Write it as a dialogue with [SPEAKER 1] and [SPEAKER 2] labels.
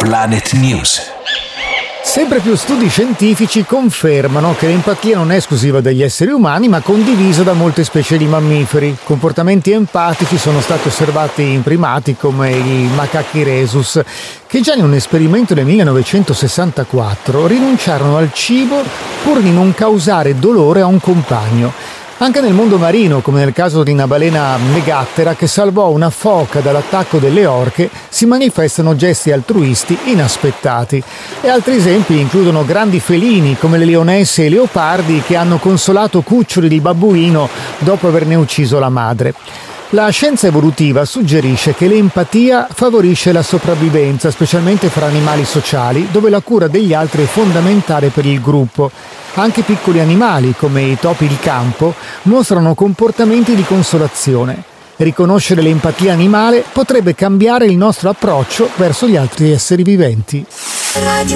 [SPEAKER 1] Planet News.
[SPEAKER 2] Sempre più studi scientifici confermano che l'empatia non è esclusiva degli esseri umani, ma condivisa da molte specie di mammiferi. Comportamenti empatici sono stati osservati in primati come i macachi rhesus, che già in un esperimento del 1964 rinunciarono al cibo pur di non causare dolore a un compagno. Anche nel mondo marino, come nel caso di una balena megattera che salvò una foca dall'attacco delle orche, si manifestano gesti altruisti inaspettati. E altri esempi includono grandi felini come le leonesse e i leopardi che hanno consolato cuccioli di babbuino dopo averne ucciso la madre. La scienza evolutiva suggerisce che l'empatia favorisce la sopravvivenza, specialmente fra animali sociali, dove la cura degli altri è fondamentale per il gruppo. Anche piccoli animali, come i topi di campo, mostrano comportamenti di consolazione. Riconoscere l'empatia animale potrebbe cambiare il nostro approccio verso gli altri esseri viventi.